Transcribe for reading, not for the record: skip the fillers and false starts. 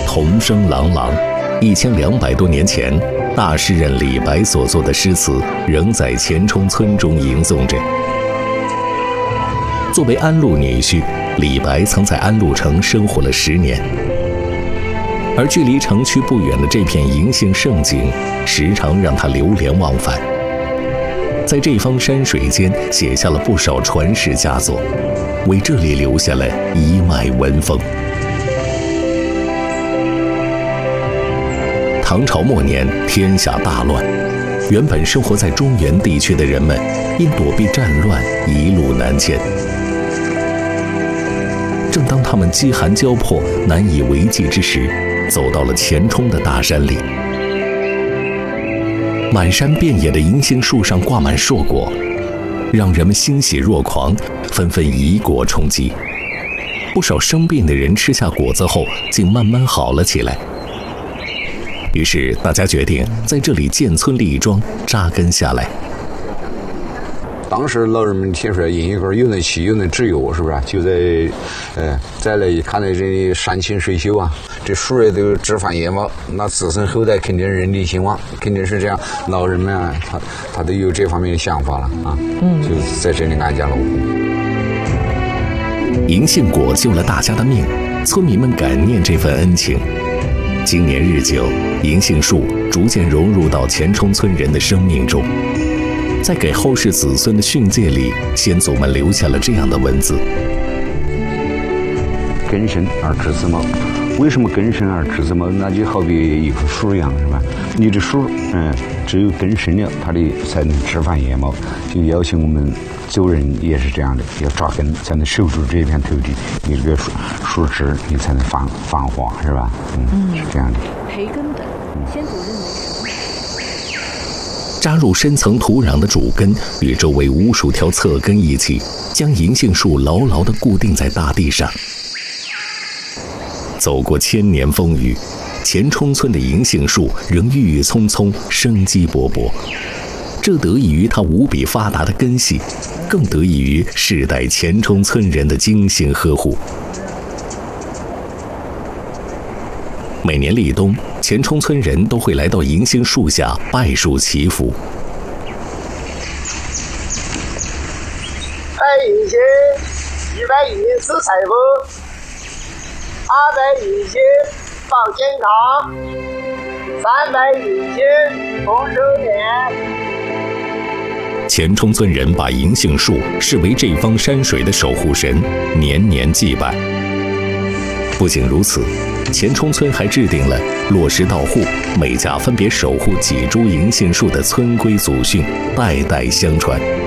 童声朗朗。1200多年前，大诗人李白所作的诗词仍在钱冲村中吟诵着。作为安陆女婿，李白曾在安陆城生活了10年，而距离城区不远的这片银杏胜景，时常让他流连忘返。在这方山水间写下了不少传世佳作，为这里留下了一脉文风。唐朝末年，天下大乱，原本生活在中原地区的人们，因躲避战乱，一路南迁。正当他们饥寒交迫、难以为继之时，走到了钱冲的大山里。满山遍野的银杏树上挂满硕果，让人们欣喜若狂，纷纷以果充饥。不少生病的人吃下果子后，竟慢慢好了起来。于是大家决定在这里建村立庄，扎根下来。 当时老人们听说银杏根有那气，有那植油，是不是？就在再来一看，那这山清水秀啊，这树叶都枝繁叶茂，那子孙后代肯定人力兴旺，肯定是这样。老人们啊，他都有这方面的想法了啊，就在这里安家落户。 银杏果救了大家的命，村民们感念这份恩情。经年日久，银杏树逐渐融入到钱冲村人的生命中。在给后世子孙的训诫里，先祖们留下了这样的文字： 根深而知子茂。为什么根深而知子茂？那就好比一棵树一样，是吧？你这树，只有根深了，它的才能枝繁叶茂。就邀请我们走人也是这样的，要扎根，才能守住这片土地。你这个树枝，你才能繁华，是吧？是这样的。 培根的，先祖认为什么？ 扎入深层土壤的主根与周围无数条侧根一起，将银杏树牢牢地固定在大地上。走过1000年风雨，钱冲村的银杏树仍郁郁葱葱，生机勃勃。这得益于它无比发达的根系，更得益于世代钱冲村人的精心呵护。每年立冬，钱冲村人都会来到银杏树下拜树祈福。 100银杏，100银是财富，200银杏保健康，300银杏丰收年。 钱冲村人把银杏树视为这方山水的守护神，年年祭拜。不仅如此，钱冲村还制定了落实到户，每家分别守护几株银杏树的村规祖训，代代相传。